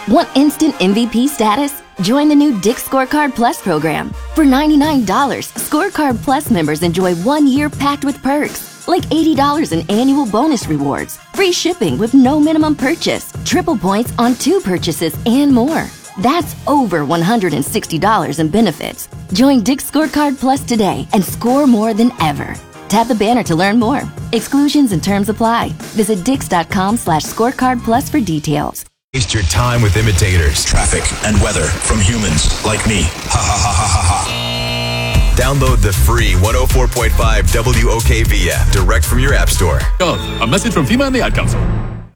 Want instant MVP status? Join the new Dick's Scorecard Plus program. For $99, Scorecard Plus members enjoy 1 year packed with perks, like $80 in annual bonus rewards, free shipping with no minimum purchase, triple points on 2 purchases, and more. That's over $160 in benefits. Join Dick's Scorecard Plus today and score more than ever. Tap the banner to learn more. Exclusions and terms apply. Visit dix.com/scorecard plus for details. Waste your time with imitators. Traffic and weather from humans like me. Ha ha ha ha ha ha. Download the free 104.5 WOKV app direct from your app store. Oh, a message from FEMA and the Ad Council.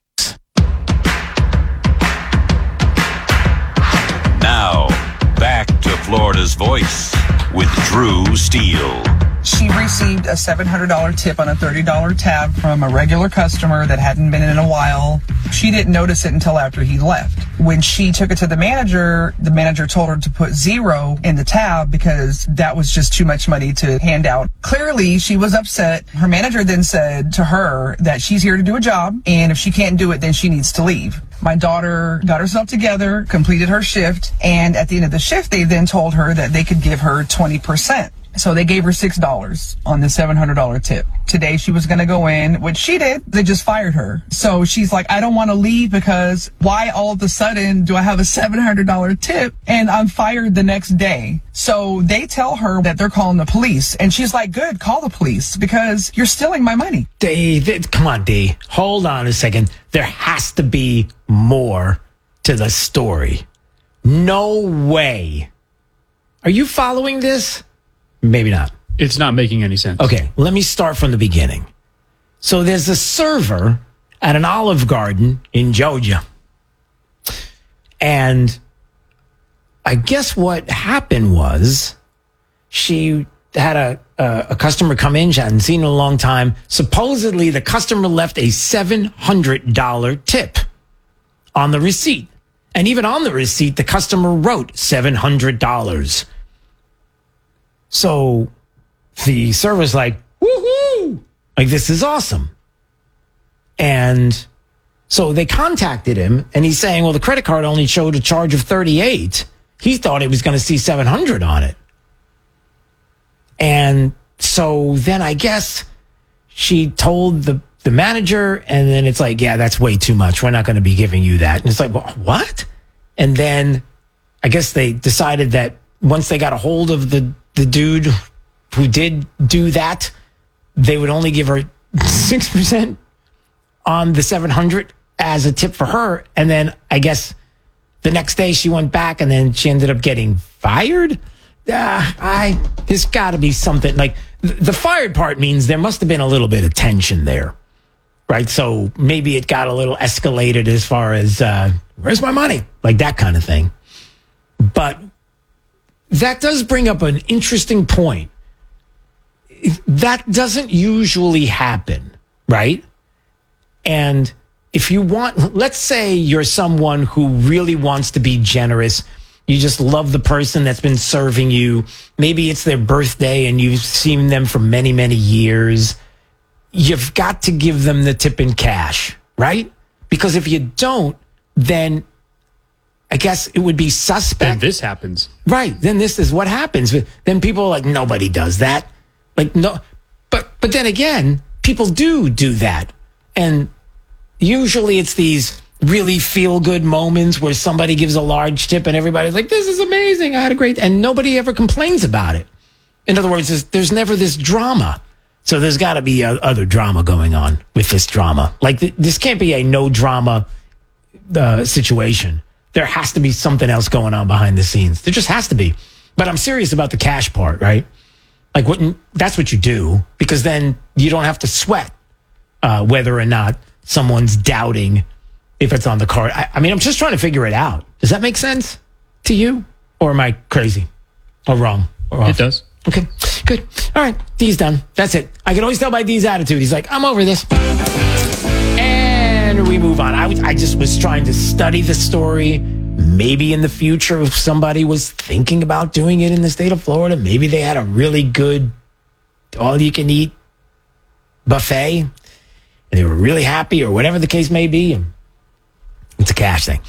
Now, back to Florida's Voice with Drew Steele. She received a $700 tip on a $30 tab from a regular customer that hadn't been in a while. She didn't notice it until after he left. When she took it to the manager told her to put 0 in the tab because that was just too much money to hand out. Clearly, she was upset. Her manager then said to her that she's here to do a job, and if she can't do it, then she needs to leave. My daughter got herself together, completed her shift, and at the end of the shift, they then told her that they could give her 20%. So they gave her $6 on the $700 tip. Today she was going to go in, which she did. They just fired her. So she's like, I don't want to leave because why all of a sudden do I have a $700 tip and I'm fired the next day? So they tell her that they're calling the police. And she's like, good, call the police because you're stealing my money. Come on, D. Hold on a second. There has to be more to the story. No way. Are you following this? Maybe not. It's not making any sense. Okay, let me start from the beginning. So there's a server at an Olive Garden in Georgia. And I guess what happened was she had a customer come in. She hadn't seen in a long time. Supposedly, the customer left a $700 tip on the receipt. And even on the receipt, the customer wrote $700. So the server's like, woohoo! Like, this is awesome. And so they contacted him, and he's saying, well, the credit card only showed a charge of $38. He thought he was going to see $700 on it. And so then I guess she told the manager, and then it's like, yeah, that's way too much. We're not going to be giving you that. And it's like, well, what? And then I guess they decided that once they got a hold of the dude who did do that, they would only give her 6% on the $700 as a tip for her. And then I guess the next day she went back and then she ended up getting fired. There's got to be something like the fired part means there must have been a little bit of tension there, right? So maybe it got a little escalated as far as where's my money? Like that kind of thing. But that does bring up an interesting point. That doesn't usually happen, right? And if you want, let's say you're someone who really wants to be generous. You just love the person that's been serving you. Maybe it's their birthday and you've seen them for many, many years. You've got to give them the tip in cash, right? Because if you don't, then I guess it would be suspect. And this happens. Right. Then this is what happens. Then people are like, nobody does that. Like, no. But then again, people do that. And usually it's these really feel good moments where somebody gives a large tip and everybody's like, this is amazing. I had a great, and nobody ever complains about it. In other words, there's never this drama. So there's got to be other drama going on with this drama. Like this can't be a no drama situation. There has to be something else going on behind the scenes. There just has to be. But I'm serious about the cash part, right? Like that's what you do, because then you don't have to sweat whether or not someone's doubting if it's on the card. I mean, I'm just trying to figure it out. Does that make sense to you? Or am I crazy or wrong or off? It does. Okay, good. All right, D's done. That's it. I can always tell by D's attitude. He's like, I'm over this. And we move on. I just was trying to study the story. Maybe in the future, if somebody was thinking about doing it in the state of Florida, maybe they had a really good all-you-can-eat buffet, and they were really happy, or whatever the case may be. It's a cash thing.